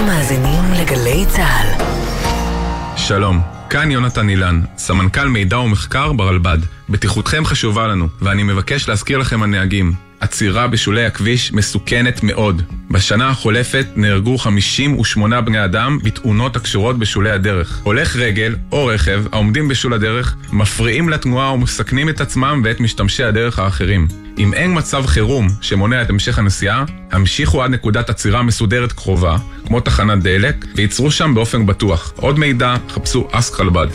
מאזינים לגלי צהל. שלום, כאן יונתן אילן, סמנכ"ל מידע ומחקר ברלב"ד. בטיחותכם חשובה לנו, ואני מבקש להזכיר לכם הנהגים. עצירה בשולי הכביש מסוכנת מאוד. בשנה החולפת נהרגו 58 בני אדם בתאונות הקשורות בשולי הדרך. הולך רגל או רכב העומדים בשול הדרך מפריעים לתנועה ומסכנים את עצמם ואת משתמשי הדרך האחרים. אם אין מצב חירום שמונע את המשך הנסיעה, המשיכו עד נקודת עצירה מסודרת קרובה, כמו תחנת דלק, ויצרו שם באופן בטוח. עוד מידע, חפשו אסק רלב"ד.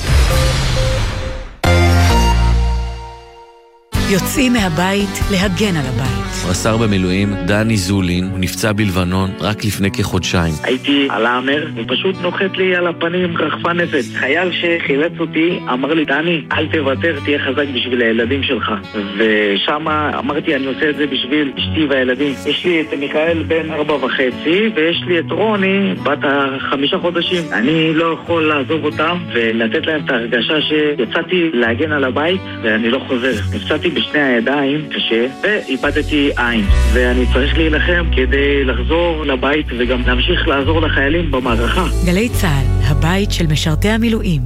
יוצאים מהבית להגן על הבית. רס"ר במילואים דני זולין, הוא נפצע בלבנון רק לפני כחודשיים. הייתי על האמר, הוא פשוט נוחת לי על הפנים רחפה נפץ. חייל שחילץ אותי אמר לי, דני, אל תוותר, תהיה חזק בשביל הילדים שלך. ושם אמרתי, אני עושה את זה בשביל אשתי והילדים. יש לי את מיכאל בן 4.5 ויש לי את רוני בת 5 חודשים. אני לא יכול לעזוב אותם ולתת להם את ההרגשה שיצאתי להגן על הבית ואני לא חוזר. נפצעתי בשני הידיים קשה ואיבדתי עין, ואני צריך להילחם כדי לחזור לבית וגם להמשיך לעזור לחיילים במערכה. גלי צהל, הבית של משרתי המילואים.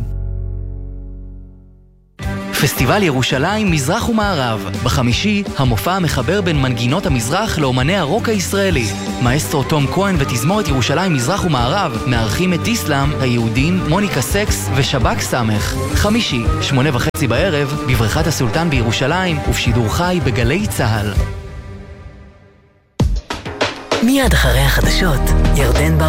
פסטיבל ירושלים מזרח ומערב. בחמישי, המופע המחבר בין מנגינות המזרח לאומני הרוק הישראלי. מאסטרו תום כהן ותזמורת ירושלים מזרח ומערב מארחים את איסלאם, היהודים, מוניקה סקס ושבק סמך. חמישי, 8:30 בערב, בבריכת הסולטן בירושלים ובשידור חי בגלי צהל. מיד אחרי החדשות, ירדן בר